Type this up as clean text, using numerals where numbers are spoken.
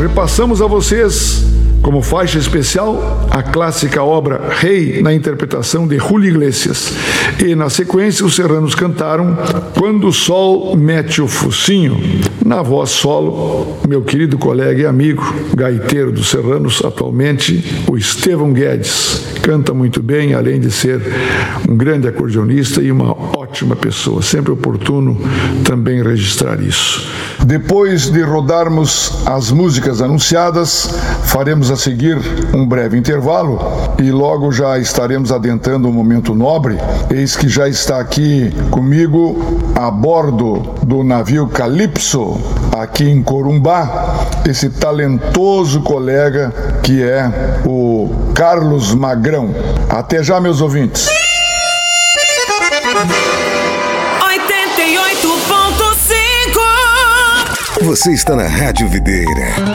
repassamos a vocês, como faixa especial, a clássica obra Rei, na interpretação de Julio Iglesias. E, na sequência, os serranos cantaram Quando o Sol Mete o Focinho, na voz solo, meu querido colega e amigo, gaiteiro dos serranos, atualmente, o Estevão Guedes. Canta muito bem, além de ser um grande acordeonista e uma ótima pessoa. Sempre oportuno também registrar isso. Depois de rodarmos as músicas anunciadas, faremos a seguir um breve intervalo e logo já estaremos adentrando um momento nobre. Eis que já está aqui comigo a bordo do navio Calypso, aqui em Corumbá, esse talentoso colega que é o Carlos Magrão. Até já, meus ouvintes. 88.5. Você está na Rádio Videira.